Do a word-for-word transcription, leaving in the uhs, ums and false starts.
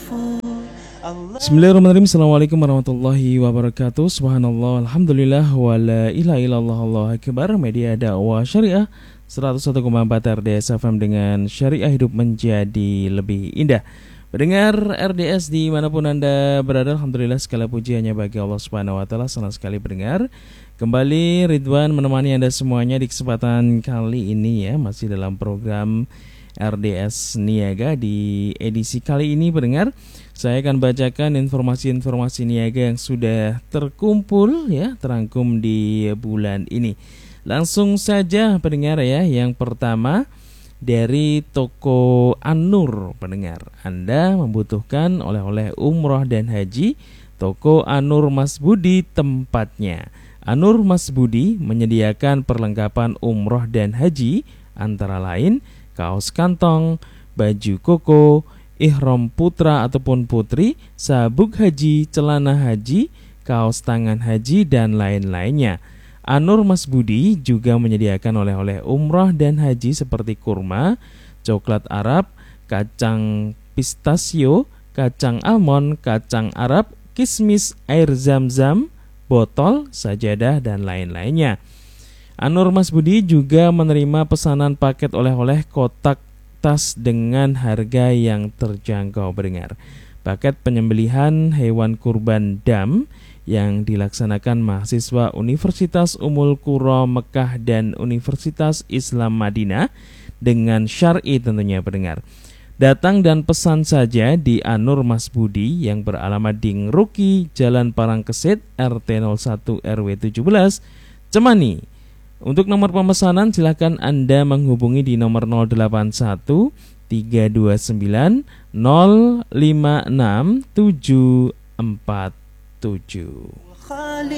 Bismillahirrahmanirrahim. Assalamualaikum warahmatullahi wabarakatuh. Subhanallah, alhamdulillah, wa la ilaha illallah, Allahu akbar. Media dakwah syariah seratus satu koma empat R D S F M dengan syariah hidup menjadi lebih indah. Pendengar R D S dimanapun Anda berada, alhamdulillah segala puji hanya bagi Allah Subhanahu wa taala. Senang sekali pendengar, kembali Ridwan menemani Anda semuanya di kesempatan kali ini ya, masih dalam program R D S Niaga. Di edisi kali ini pendengar, saya akan bacakan informasi-informasi niaga yang sudah terkumpul ya, terangkum di bulan ini. Langsung saja pendengar ya, yang pertama dari toko An-Nur pendengar. Anda membutuhkan oleh-oleh umroh dan haji, toko An-Nur Mas Budi tempatnya. An-Nur Mas Budi menyediakan perlengkapan umroh dan haji, antara lain kaos kantong, baju koko, ihram putra ataupun putri, sabuk haji, celana haji, kaos tangan haji, dan lain-lainnya. An-Nur Mas Budi juga menyediakan oleh-oleh umrah dan haji seperti kurma, coklat Arab, kacang pistasio, kacang almond, kacang Arab, kismis, air zam-zam, botol, sajadah, dan lain-lainnya. An-Nur Mas Budi juga menerima pesanan paket oleh-oleh kotak tas dengan harga yang terjangkau pendengar. Paket penyembelihan hewan kurban dam yang dilaksanakan mahasiswa Universitas Ummul Qura Mekah dan Universitas Islam Madinah dengan syar'i tentunya pendengar. Datang dan pesan saja di An-Nur Mas Budi yang beralamat di Ngruki, Jalan Parangkesit, R T nol satu R W tujuh belas, Cemani. Untuk nomor pemesanan silakan Anda menghubungi di nomor nol delapan satu tiga dua sembilan nol lima enam tujuh empat tujuh.